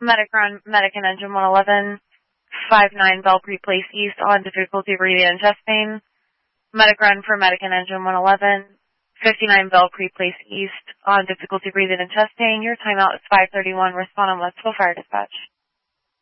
Medic run, Medic and Engine 111, 59 Bell Creek Place East on difficulty breathing and chest pain. Medic run for Medic and Engine 111, 59 Bell Creek Place East on difficulty breathing and chest pain. Your timeout is 5:31. Respond on Westville Fire Dispatch.